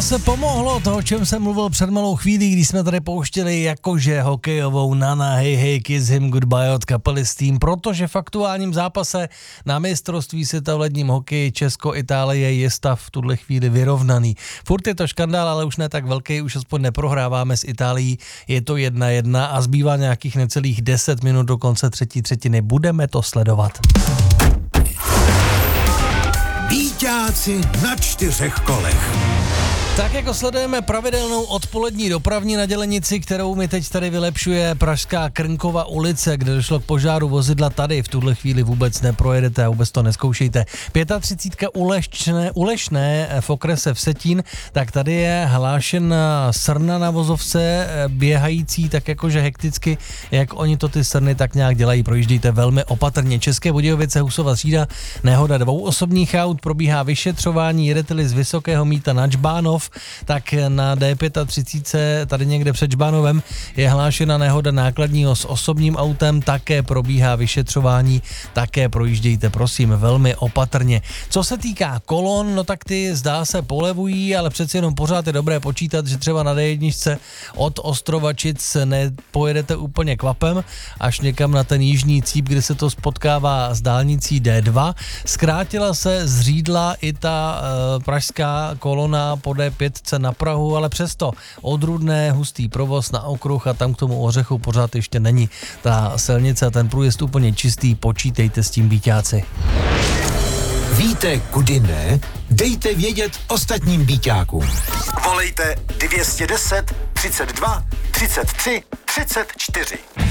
Se pomohlo to, o čem jsem mluvil před malou chvílí, když jsme tady pouštěli jakože hokejovou Nana Hey Hey Kiss Him Goodbye od kapely Steam, protože v aktuálním zápase na mistrovství světa v ledním hokeji Česko-Itálie je stav v tuhle chvíli vyrovnaný. Furt je to škandál, ale už ne tak velký, už aspoň neprohráváme s Itálií, je to 1-1 a zbývá nějakých necelých 10 minut do konce třetí třetiny, budeme to sledovat. Víťáci na 4 kolech. Tak jako sledujeme pravidelnou odpolední dopravní na dělenici, kterou mi teď tady vylepšuje pražská Krnkova ulice, kde došlo k požáru vozidla, tady v tuhle chvíli vůbec neprojedete a vůbec to neskoušejte. 35 Ulešné v okrese Vsetín, tak tady je hlášena srna na vozovce, běhající tak jakože hekticky, jak oni to ty srny tak nějak dělají, projíždějte velmi opatrně. České Budějovice, Husova třída, nehoda 2 osobních aut, probíhá vyšetřování, jedete-li z Vysokého Mýta na Džbánov, tak na D35 tady někde před Žbánovem je hlášena nehoda nákladního s osobním autem, také probíhá vyšetřování, také projíždějte prosím velmi opatrně. Co se týká kolon, no tak ty zdá se polevují, ale přeci jenom pořád je dobré počítat, že třeba na D1 od Ostrovačic nepojedete úplně kvapem, až někam na ten jižní cíp, kde se to spotkává s dálnicí D2. Zkrátila se, zřídla i ta pražská kolona po D5 na Prahu, ale přesto odrůdné, hustý provoz na okruh a tam k tomu Ořechu pořád ještě není ta silnice a ten průjezd úplně čistý, počítejte s tím, víťáci. Víte, kudy ne? Dejte vědět ostatním víťákům. Volejte 210 32 33 34.